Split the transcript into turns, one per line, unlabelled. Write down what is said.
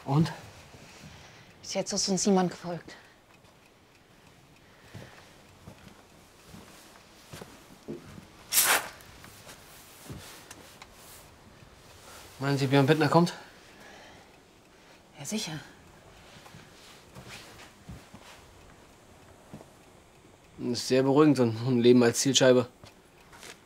Und?
Bis jetzt ist uns niemand gefolgt.
Meinen Sie, Björn Bittner kommt?
Ja, sicher.
Das ist sehr beruhigend, so ein Leben als Zielscheibe.